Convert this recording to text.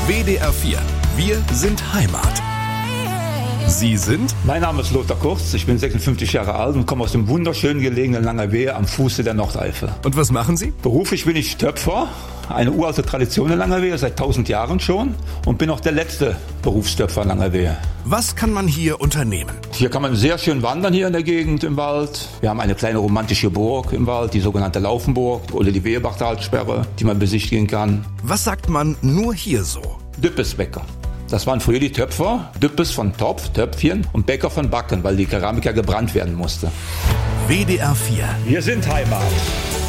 WDR 4. Wir sind Heimat. Sie sind? Mein Name ist Lothar Kurz, ich bin 56 Jahre alt und komme aus dem wunderschön gelegenen Langerwehe am Fuße der Nordeifel. Und was machen Sie? Beruflich bin ich Töpfer, eine uralte Tradition in Langerwehe, seit 1000 Jahren schon, und bin auch der letzte Berufstöpfer in Langerwehe. Was kann man hier unternehmen? Hier kann man sehr schön wandern hier in der Gegend im Wald. Wir haben eine kleine romantische Burg im Wald, die sogenannte Laufenburg oder die Weherbachtalsperre, die man besichtigen kann. Was sagt man nur hier so? Düppesbäcker. Das waren früher die Töpfer, Düppes von Topf, Töpfchen und Bäcker von Backen, weil die Keramik ja gebrannt werden musste. WDR 4. Wir sind Heimat.